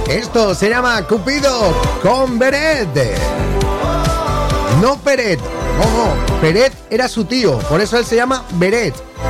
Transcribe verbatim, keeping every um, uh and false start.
Esto se llama Cupido con Beret. No Peret, no, no, Peret era su tío, por eso él se llama Beret.